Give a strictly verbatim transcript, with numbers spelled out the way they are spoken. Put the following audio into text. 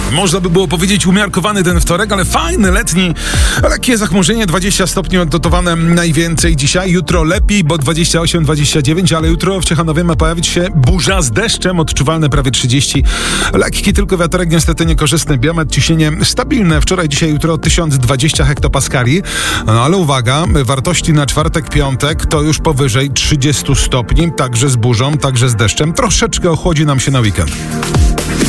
Można by było powiedzieć umiarkowany ten wtorek, ale fajny, letni, lekkie zachmurzenie, dwadzieścia stopni odnotowane najwięcej dzisiaj. Jutro lepiej, bo dwadzieścia osiem dwadzieścia dziewięć, ale jutro w Ciechanowie ma pojawić się burza z deszczem, odczuwalne prawie trzydzieści. Lekki tylko wiaterek, niestety niekorzystny. Biometr, ciśnienie stabilne. Wczoraj, dzisiaj, jutro tysiąc dwadzieścia hektopaskali. No ale uwaga, wartości na czwartek, piątek to już powyżej trzydzieści stopni, także z burzą, także z deszczem. Troszeczkę ochłodzi nam się na weekend.